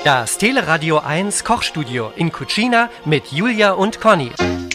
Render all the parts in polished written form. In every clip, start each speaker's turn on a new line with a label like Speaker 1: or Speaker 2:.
Speaker 1: Das Teleradio 1 Kochstudio in Cucina mit Julia und Conny.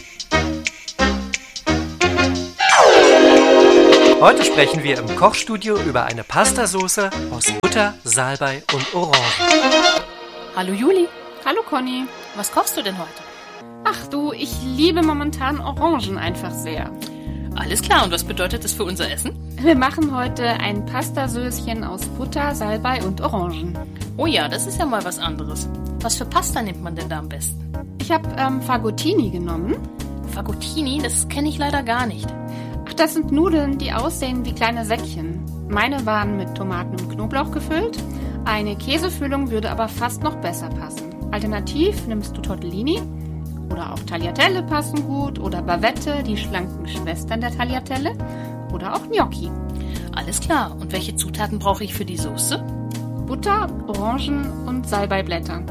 Speaker 1: Heute sprechen wir im Kochstudio über eine Pastasauce aus Butter, Salbei und Orangen.
Speaker 2: Hallo Juli.
Speaker 3: Hallo Conny.
Speaker 2: Was kochst du denn heute?
Speaker 3: Ach du, ich liebe momentan Orangen einfach sehr.
Speaker 2: Alles klar, und was bedeutet das für unser Essen?
Speaker 3: Wir machen heute ein Pastasöschen aus Butter, Salbei und Orangen.
Speaker 2: Oh ja, das ist ja mal was anderes. Was für Pasta nimmt man denn da am besten?
Speaker 3: Ich habe Fagottini genommen.
Speaker 2: Fagottini, das kenne ich leider gar nicht.
Speaker 3: Ach, das sind Nudeln, die aussehen wie kleine Säckchen. Meine waren mit Tomaten und Knoblauch gefüllt. Eine Käsefüllung würde aber fast noch besser passen. Alternativ nimmst du Tortellini. Oder auch Tagliatelle passen gut oder Bavette, die schlanken Schwestern der Tagliatelle oder auch Gnocchi.
Speaker 2: Alles klar. Und welche Zutaten brauche ich für die Soße?
Speaker 3: Butter, Orangen und Salbeiblätter.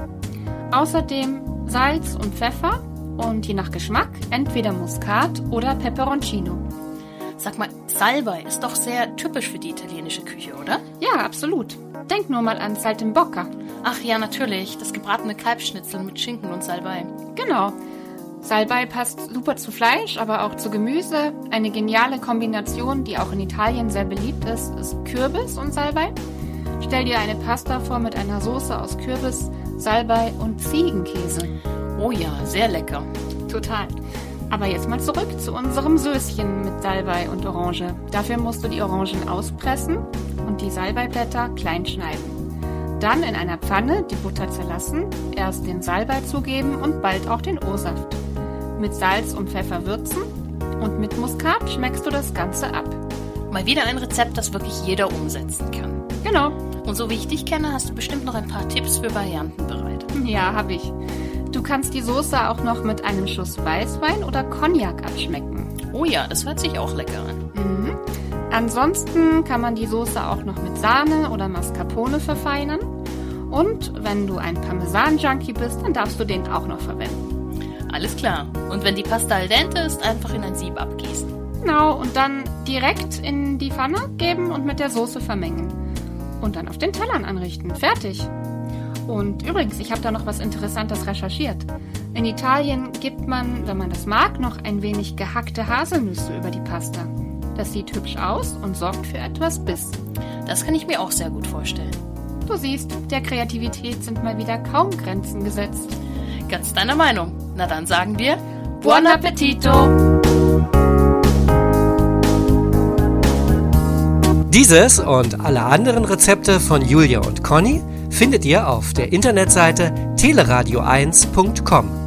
Speaker 3: Außerdem Salz und Pfeffer und je nach Geschmack entweder Muskat oder Peperoncino.
Speaker 2: Sag mal, Salbei ist doch sehr typisch für die italienische Küche, oder?
Speaker 3: Ja, absolut. Denk nur mal an Saltimbocca.
Speaker 2: Ach ja, natürlich. Das gebratene Kalbsschnitzel mit Schinken und Salbei.
Speaker 3: Genau. Salbei passt super zu Fleisch, aber auch zu Gemüse. Eine geniale Kombination, die auch in Italien sehr beliebt ist Kürbis und Salbei. Stell dir eine Pasta vor mit einer Soße aus Kürbis, Salbei und Ziegenkäse.
Speaker 2: Oh ja, sehr lecker.
Speaker 3: Total. Aber jetzt mal zurück zu unserem Söschen mit Salbei und Orange. Dafür musst du die Orangen auspressen und die Salbeiblätter klein schneiden. Dann in einer Pfanne die Butter zerlassen, erst den Salbei zugeben und bald auch den O-Saft. Mit Salz und Pfeffer würzen und mit Muskat schmeckst du das Ganze ab.
Speaker 2: Mal wieder ein Rezept, das wirklich jeder umsetzen kann.
Speaker 3: Genau.
Speaker 2: Und so wie ich dich kenne, hast du bestimmt noch ein paar Tipps für Varianten bereit.
Speaker 3: Ja, habe ich. Du kannst die Soße auch noch mit einem Schuss Weißwein oder Cognac abschmecken.
Speaker 2: Oh ja, das hört sich auch lecker an.
Speaker 3: Mhm. Ansonsten kann man die Soße auch noch mit Sahne oder Mascarpone verfeinern. Und wenn du ein Parmesan-Junkie bist, dann darfst du den auch noch verwenden.
Speaker 2: Alles klar. Und wenn die Pasta al dente ist, einfach in ein Sieb abgießen.
Speaker 3: Genau, und dann direkt in die Pfanne geben und mit der Soße vermengen. Und dann auf den Tellern anrichten. Fertig. Und übrigens, ich habe da noch was Interessantes recherchiert. In Italien gibt man, wenn man das mag, noch ein wenig gehackte Haselnüsse über die Pasta. Das sieht hübsch aus und sorgt für etwas Biss.
Speaker 2: Das kann ich mir auch sehr gut vorstellen.
Speaker 3: Du siehst, der Kreativität sind mal wieder kaum Grenzen gesetzt.
Speaker 2: Ganz deiner Meinung. Na dann sagen wir Buon Appetito!
Speaker 1: Dieses und alle anderen Rezepte von Julia und Conny findet ihr auf der Internetseite teleradio1.com.